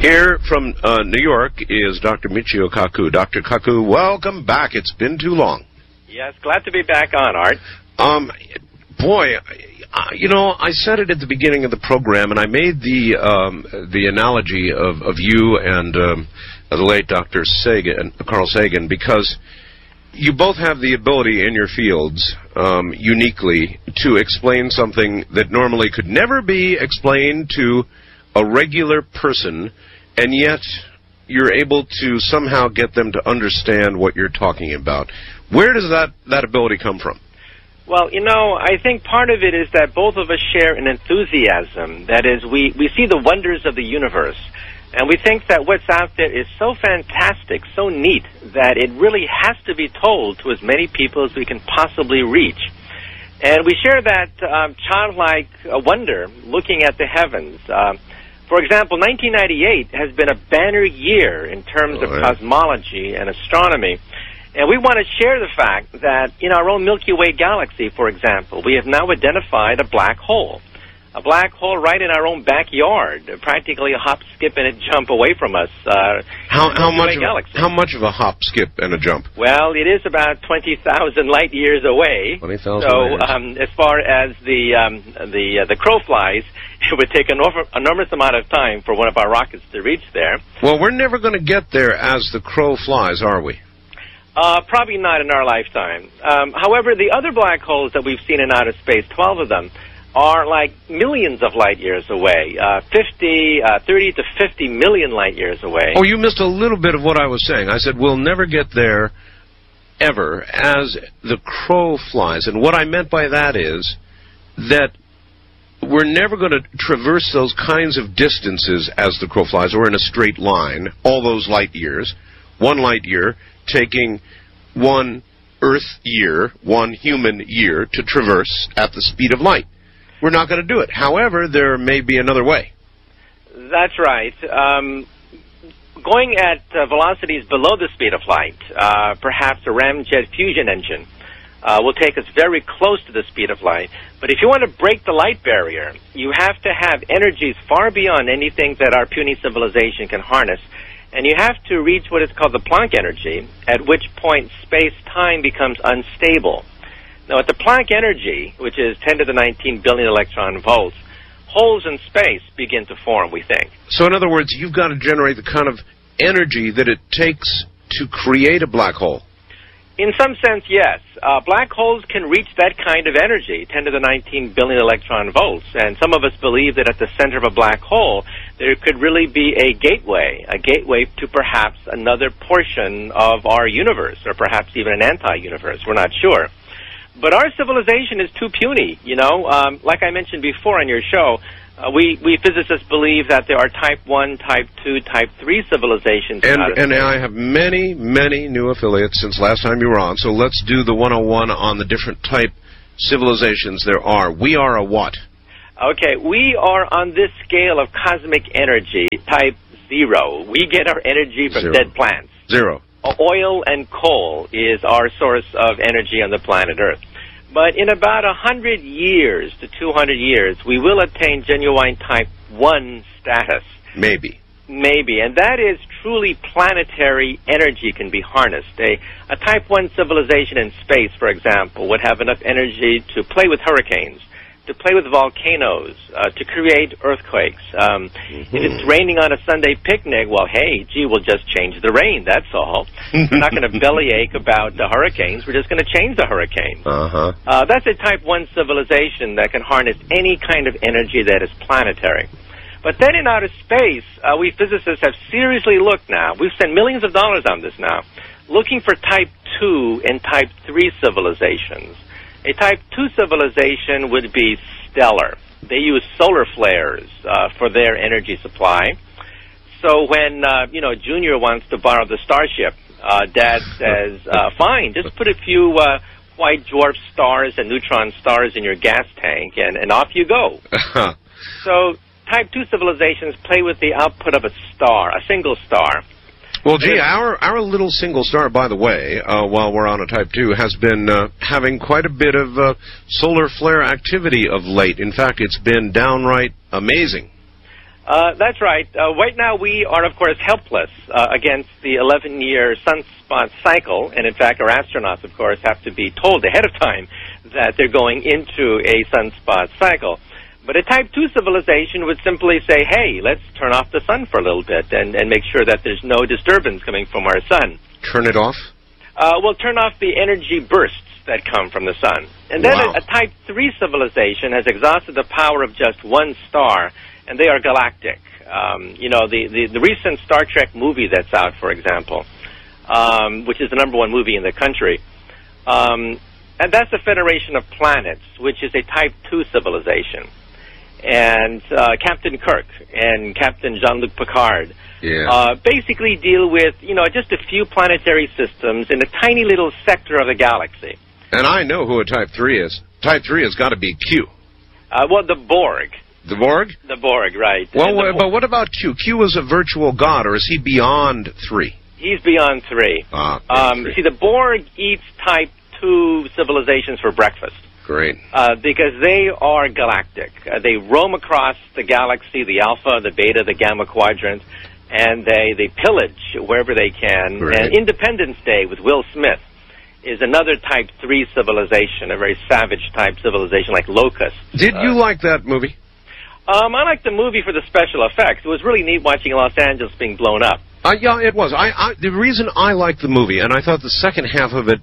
Here from New York is Dr. Michio Kaku. Dr. Kaku, welcome back. It's been too long. Yes, glad to be back on, Art. Boy, I said it at the beginning of the program, and I made the analogy of you and the late Dr. Carl Sagan, because you both have the ability in your fields, uniquely, to explain something that normally could never be explained to a regular person, and yet you're able to somehow get them to understand what you're talking about. Where does that ability come from? Well, I think part of it is that both of us share an enthusiasm. That is, we see the wonders of the universe, and we think that what's out there is so fantastic, so neat, that it really has to be told to as many people as we can possibly reach. And we share that childlike wonder looking at the heavens. For example, 1998 has been a banner year in terms of cosmology and astronomy. And we want to share the fact that in our own Milky Way galaxy, for example, we have now identified a black hole. A black hole right in our own backyard, practically a hop, skip, and a jump away from us. How much of a hop, skip, and a jump? Well, it is about 20,000 light years away. 20,000 So, as far as the crow flies, it would take an enormous amount of time for one of our rockets to reach there. Well, we're never going to get there as the crow flies, are we? Probably not in our lifetime. However, the other black holes that we've seen in outer space, 12 of them, are like millions of light years away, 30 to 50 million light years away. Oh, you missed a little bit of what I was saying. I said we'll never get there ever as the crow flies. And what I meant by that is that we're never going to traverse those kinds of distances as the crow flies, or in a straight line, all those light years. One light year taking one Earth year, one human year, to traverse at the speed of light. We're not going to do it. However, there may be another way. That's right. Going at velocities below the speed of light, perhaps a ramjet fusion engine, will take us very close to the speed of light. But if you want to break the light barrier, you have to have energies far beyond anything that our puny civilization can harness. And you have to reach what is called the Planck energy, at which point space-time becomes unstable. Now, at the Planck energy, which is 10 to the 19 billion electron volts, holes in space begin to form, we think. So, in other words, you've got to generate the kind of energy that it takes to create a black hole. In some sense, yes. Black holes can reach that kind of energy, 10 to the 19 billion electron volts, and some of us believe that at the center of a black hole, there could really be a gateway to perhaps another portion of our universe, or perhaps even an anti-universe. We're not sure. But our civilization is too puny, Like I mentioned before on your show, we physicists believe that there are Type 1, Type 2, Type 3 civilizations. And I have many, many new affiliates since last time you were on, so let's do the 101 on the different type civilizations there are. We are a what? Okay, we are on this scale of cosmic energy, Type 0. We get our energy from dead plants. 0. Oil and coal is our source of energy on the planet Earth. But in about 100 years to 200 years, we will attain genuine Type 1 status. Maybe. And that is truly planetary energy can be harnessed. A Type 1 civilization in space, for example, would have enough energy to play with hurricanes, to play with volcanoes, to create earthquakes. If it's raining on a Sunday picnic, well, hey, we'll just change the rain, that's all. We're not going to bellyache about the hurricanes, we're just going to change the hurricane. That's a Type 1 civilization that can harness any kind of energy that is planetary. But then in outer space, we physicists have seriously looked now, we've spent millions of dollars on this now, looking for Type 2 and Type 3 civilizations. A Type 2 civilization would be stellar. They use solar flares for their energy supply. So when, Junior wants to borrow the Starship, Dad says, fine, just put a few white dwarf stars and neutron stars in your gas tank, and off you go. So Type 2 civilizations play with the output of a star, a single star. Well, gee, our little single star, by the way, while we're on a Type 2, has been having quite a bit of solar flare activity of late. In fact, it's been downright amazing. That's right. Right now we are, of course, helpless against the 11-year sunspot cycle. And, in fact, our astronauts, of course, have to be told ahead of time that they're going into a sunspot cycle. But a Type 2 civilization would simply say, hey, let's turn off the sun for a little bit and make sure that there's no disturbance coming from our sun. Turn it off? We'll turn off the energy bursts that come from the sun. And then a Type 3 civilization has exhausted the power of just one star, and they are galactic. The recent Star Trek movie that's out, for example, which is the #1 movie in the country, and that's the Federation of Planets, which is a Type 2 civilization. And Captain Kirk and Captain Jean-Luc Picard basically deal with, just a few planetary systems in a tiny little sector of the galaxy. And I know who a Type 3 is. Type 3 has got to be Q. The Borg. The Borg? The Borg, right. Well, but what about Q? Q is a virtual god, or is he beyond 3? He's beyond 3. See, the Borg eats Type 2 civilizations for breakfast. Great. Because they are galactic. They roam across the galaxy, the alpha, the beta, the gamma quadrant, and they pillage wherever they can. Great. And Independence Day with Will Smith is another Type 3 civilization, a very savage type civilization like Locust. Did you like that movie? I liked the movie for the special effects. It was really neat watching Los Angeles being blown up. Yeah, it was. The reason I liked the movie, and I thought the second half of it,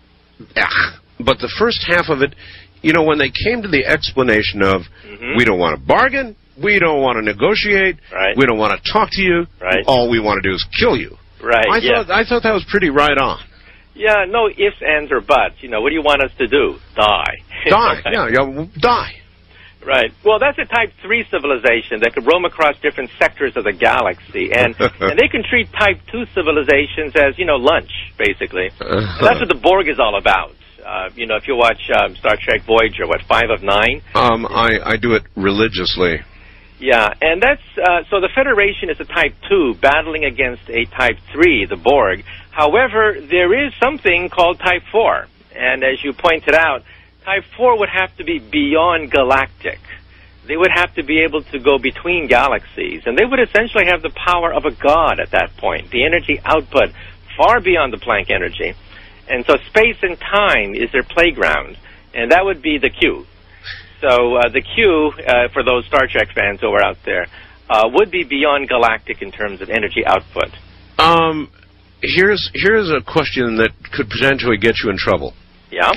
but the first half of it, when they came to the explanation of, we don't want to bargain, we don't want to negotiate, we don't want to talk to you, all we want to do is kill you. Right. I thought that was pretty right on. Yeah, no ifs, ands, or buts. What do you want us to do? Die. Die. Die. Right. Well, that's a Type 3 civilization that could roam across different sectors of the galaxy, and they can treat Type 2 civilizations as, lunch, basically. And that's what the Borg is all about. If you watch Star Trek Voyager, 5 of 9? I do it religiously. Yeah, and that's, so the Federation is a Type 2 battling against a Type 3, the Borg. However, there is something called Type 4, and as you pointed out, Type 4 would have to be beyond galactic. They would have to be able to go between galaxies, and they would essentially have the power of a god at that point, the energy output far beyond the Planck energy. And so space and time is their playground, and that would be the Q. So the Q, for those Star Trek fans who are out there, would be beyond galactic in terms of energy output. Here's a question that could potentially get you in trouble. Yeah?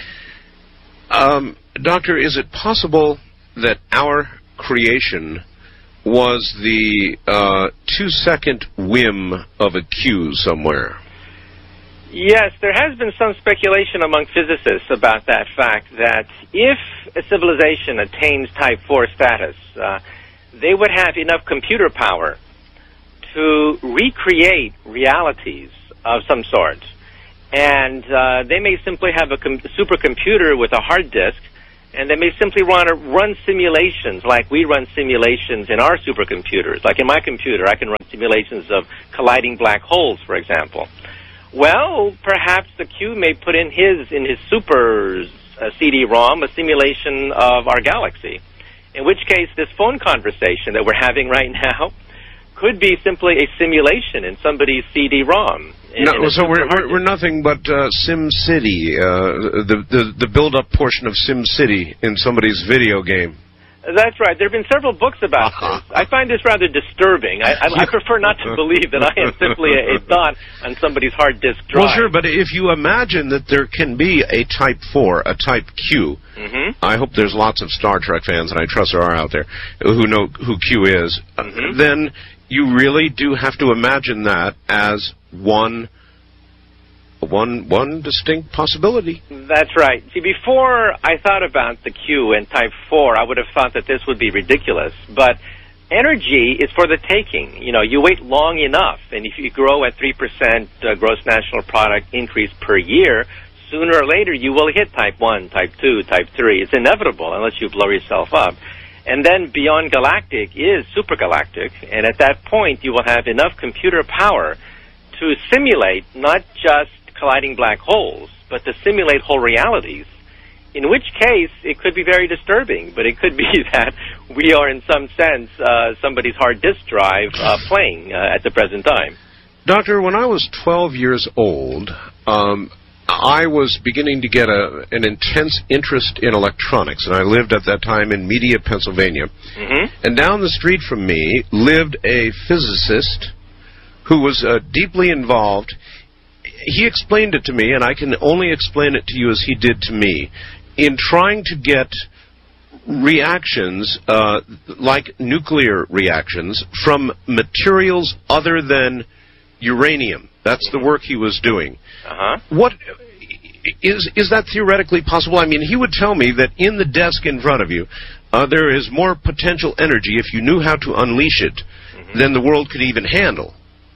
Doctor, is it possible that our creation was the 2-second whim of a Q somewhere? Yes, there has been some speculation among physicists about that fact, that if a civilization attains Type 4 status, they would have enough computer power to recreate realities of some sort. And they may simply have a supercomputer with a hard disk, and they may simply want to run simulations like we run simulations in our supercomputers. Like in my computer, I can run simulations of colliding black holes, for example. Well, perhaps the Q may put in his super CD-ROM a simulation of our galaxy, in which case this phone conversation that we're having right now could be simply a simulation in somebody's CD-ROM. So we're nothing but SimCity, the build-up portion of SimCity in somebody's video game. That's right. There have been several books about this. I find this rather disturbing. I prefer not to believe that I am simply a thought on somebody's hard disk drive. Well, sure, but if you imagine that there can be a Type 4, a Type Q, I hope there's lots of Star Trek fans, and I trust there are out there, who know who Q is, then you really do have to imagine that as one distinct possibility. That's right. See, before I thought about the Q and Type 4, I would have thought that this would be ridiculous. But energy is for the taking. You wait long enough, and if you grow at 3% gross national product increase per year, sooner or later you will hit Type 1, Type 2, Type 3. It's inevitable unless you blow yourself up. And then beyond galactic is supergalactic, and at that point you will have enough computer power to simulate not just colliding black holes, but to simulate whole realities, in which case it could be very disturbing, but it could be that we are, in some sense, somebody's hard disk drive playing at the present time. Doctor, when I was 12 years old, I was beginning to get an intense interest in electronics, and I lived at that time in Media, Pennsylvania. Mm-hmm. And down the street from me lived a physicist who was deeply involved. He explained it to me, and I can only explain it to you as he did to me, in trying to get reactions, like nuclear reactions, from materials other than uranium. That's the work he was doing. What is that theoretically possible? I mean, he would tell me that in the desk in front of you, there is more potential energy if you knew how to unleash it than the world could even handle.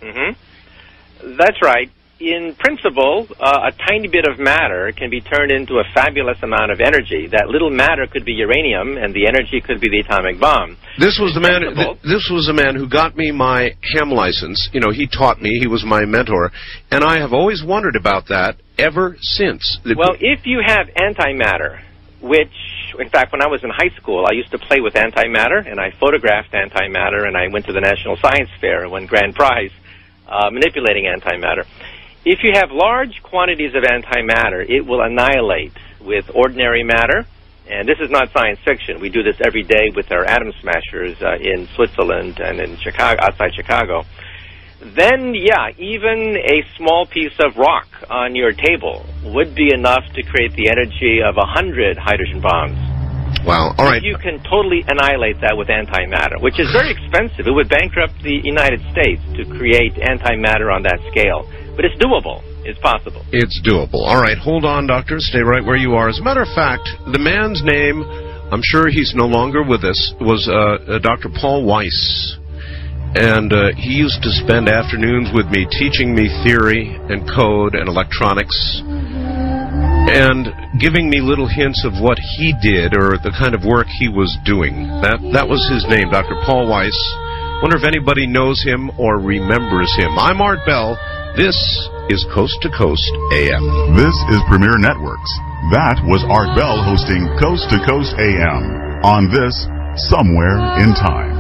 That's right. In principle, a tiny bit of matter can be turned into a fabulous amount of energy. That little matter could be uranium, and the energy could be the atomic bomb. This was the man. This was the man who got me my ham license. You know, he taught me. He was my mentor, and I have always wondered about that ever since. Well, if you have antimatter, which, in fact, when I was in high school, I used to play with antimatter, and I photographed antimatter, and I went to the National Science Fair and won grand prize manipulating antimatter. If you have large quantities of antimatter, it will annihilate with ordinary matter. And this is not science fiction. We do this every day with our atom smashers in Switzerland and in Chicago, outside Chicago. Then, yeah, even a small piece of rock on your table would be enough to create the energy of 100 hydrogen bombs. Wow, all right. You can totally annihilate that with antimatter, which is very expensive. It would bankrupt the United States to create antimatter on that scale. But it's doable. It's possible. It's doable. All right, hold on, doctor. Stay right where you are. As a matter of fact, the man's name, I'm sure he's no longer with us, was Dr. Paul Weiss. And he used to spend afternoons with me teaching me theory and code and electronics and giving me little hints of what he did or the kind of work he was doing. That was his name, Dr. Paul Weiss. Wonder if anybody knows him or remembers him. I'm Art Bell. This is Coast to Coast AM. This is Premier Networks. That was Art Bell hosting Coast to Coast AM on this Somewhere in Time.